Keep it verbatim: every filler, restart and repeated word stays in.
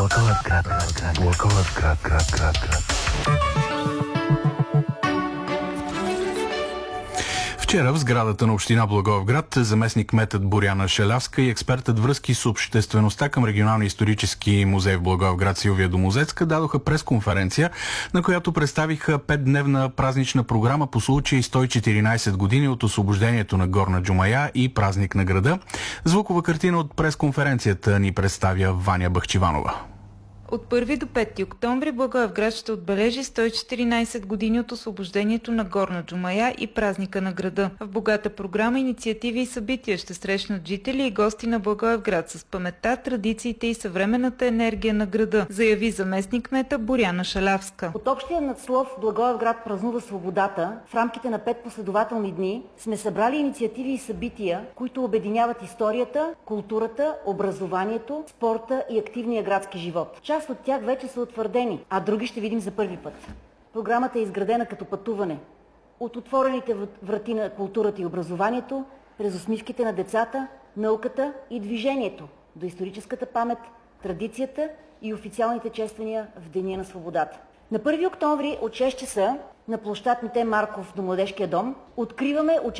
Благоевград, град, Благоевград, град, град, град. Вчера в сградата на община Благоевград заместник-кметът Боряна Шалявска и експертът връзки с обществеността към регионалния исторически музей в Благоевград Силвия Домозецка дадоха пресконференция, на която представиха петдневна празнична програма по случай сто и четиринайсет години от освобождението на Горна Джумая и празник на града. Звукова картина от пресконференцията ни представя Ваня Бахчиванова. От първи до пети октомври Благоевград ще отбележи сто и четиринайсет години от освобождението на Горна Джумая и празника на града. В богата програма инициативи и събития ще срещнат жители и гости на Благоевград с паметта, традициите и съвременната енергия на града, заяви заместник-кмета Боряна Шалявска. От общия надслов Благоевград празнува свободата, в рамките на пет последователни дни сме събрали инициативи и събития, които обединяват историята, културата, образованието, спорта и активния градски живот. Част от тях вече са утвърдени, а други ще видим за първи път. Програмата е изградена като пътуване от отворените врати на културата и образованието, през усмивките на децата, науката и движението, до историческата памет, традицията и официалните чествания в Деня на свободата. На първи октомври от шест часа на площад Митей Марков до Младежкия дом откриваме